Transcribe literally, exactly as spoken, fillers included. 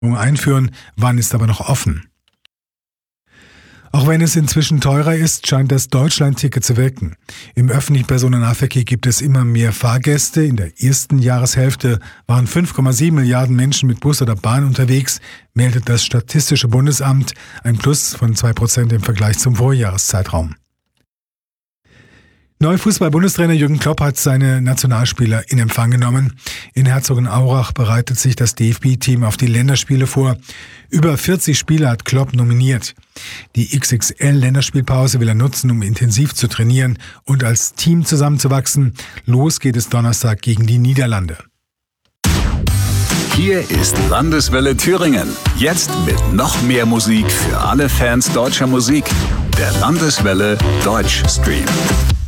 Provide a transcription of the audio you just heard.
einführen. Wann ist aber noch offen. Auch wenn es inzwischen teurer ist, scheint das Deutschland-Ticket zu wirken. Im öffentlichen Personennahverkehr gibt es immer mehr Fahrgäste. In der ersten Jahreshälfte waren fünf Komma sieben Milliarden Menschen mit Bus oder Bahn unterwegs, meldet das Statistische Bundesamt, ein Plus von zwei Prozent im Vergleich zum Vorjahreszeitraum. Neuer Fußball-Bundestrainer Jürgen Klopp hat seine Nationalspieler in Empfang genommen. In Herzogenaurach bereitet sich das D F B-Team auf die Länderspiele vor. Über vierzig Spieler hat Klopp nominiert. Die X X L-Länderspielpause will er nutzen, um intensiv zu trainieren und als Team zusammenzuwachsen. Los geht es Donnerstag gegen die Niederlande. Hier ist Landeswelle Thüringen. Jetzt mit noch mehr Musik für alle Fans deutscher Musik. Der Landeswelle Deutsch Stream.